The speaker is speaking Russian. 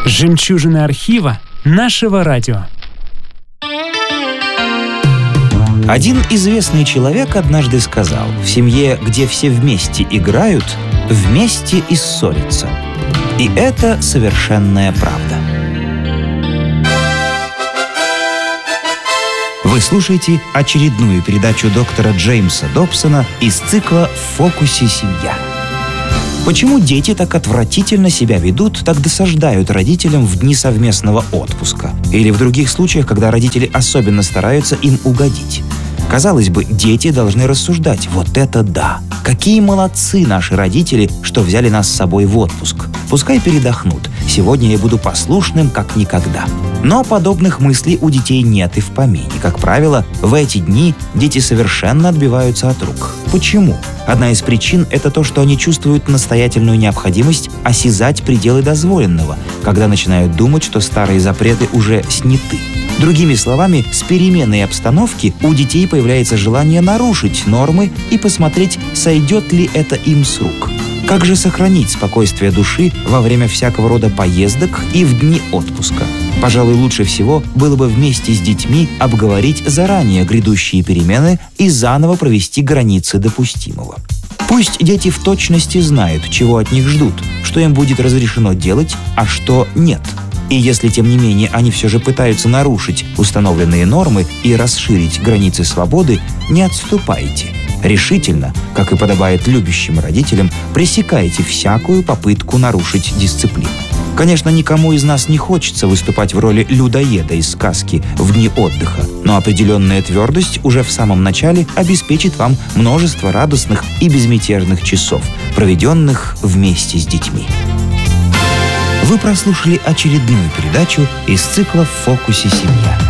Жемчужины архива нашего радио. Один известный человек однажды сказал: в семье, где все вместе играют, вместе и ссорятся. И это совершенная правда. Вы слушаете очередную передачу доктора Джеймса Добсона из цикла «В фокусе семья». Почему дети так отвратительно себя ведут, так досаждают родителям в дни совместного отпуска? Или в других случаях, когда родители особенно стараются им угодить? Казалось бы, дети должны рассуждать: вот это да! Какие молодцы наши родители, что взяли нас с собой в отпуск. Пускай передохнут. Сегодня я буду послушным, как никогда. Но подобных мыслей у детей нет и в помине. Как правило, в эти дни дети совершенно отбиваются от рук. Почему? Одна из причин – это то, что они чувствуют настоятельную необходимость осязать пределы дозволенного, когда начинают думать, что старые запреты уже сняты. Другими словами, с переменой обстановки у детей появляется желание нарушить нормы и посмотреть, сойдет ли это им с рук. Как же сохранить спокойствие души во время всякого рода поездок и в дни отпуска? Пожалуй, лучше всего было бы вместе с детьми обговорить заранее грядущие перемены и заново провести границы допустимого. Пусть дети в точности знают, чего от них ждут, что им будет разрешено делать, а что нет. И если, тем не менее, они все же пытаются нарушить установленные нормы и расширить границы свободы, не отступайте. Решительно, как и подобает любящим родителям, пресекайте всякую попытку нарушить дисциплину. Конечно, никому из нас не хочется выступать в роли людоеда из сказки в дни отдыха, но определенная твердость уже в самом начале обеспечит вам множество радостных и безмятежных часов, проведенных вместе с детьми. Вы прослушали очередную передачу из цикла «В фокусе семья».